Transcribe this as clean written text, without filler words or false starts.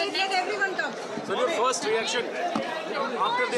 Guys, let everyone come. So your first reaction after the